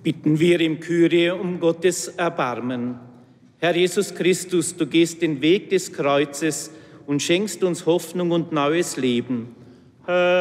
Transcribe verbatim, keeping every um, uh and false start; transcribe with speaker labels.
Speaker 1: Bitten wir im Kyrie um Gottes Erbarmen. Herr Jesus Christus, du gehst den Weg des Kreuzes und schenkst uns Hoffnung und neues Leben. Herr